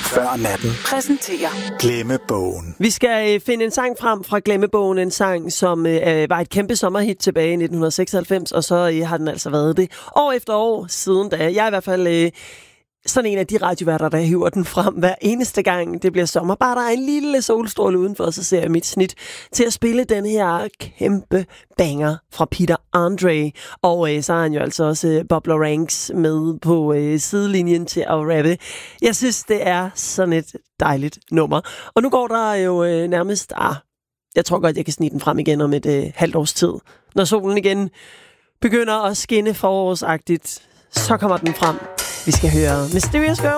før natten præsenterer Glemmebogen. Vi skal finde en sang frem fra Glemmebogen, en sang, som var et kæmpe sommerhit tilbage i 1996, og så har den altså været det år efter år siden da. Jeg er i hvert fald sådan en af de radioværter, der hiver den frem hver eneste gang det bliver sommer. Bare der er en lille solstråle udenfor, så ser jeg mit snit til at spille den her kæmpe banger fra Peter Andre. Og så har han jo altså også Bob Loranx med på sidelinjen til at rappe. Jeg synes, det er sådan et dejligt nummer. Og nu går der jo nærmest... jeg tror godt, jeg kan snige den frem igen om et halvt års tid. Når solen igen begynder at skinne forårsagtigt, så kommer den frem. Vi skal høre Mysterious Girl.